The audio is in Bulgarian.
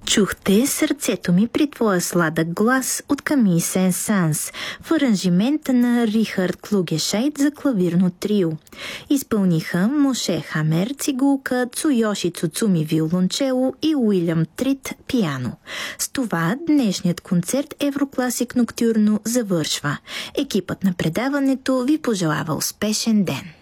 Чухте "Сърцето ми при твоя сладък глас" от Камий Сен-Санс в аранжимента на Рихард Клугешайд за клавирно трио. Изпълниха Моше Хамер цигулка, Цуйоши Цуцуми виолончело и Уилям Трит пиано. С това днешният концерт Еврокласик Ноктюрно завършва. Екипът на предаването ви пожелава успешен ден.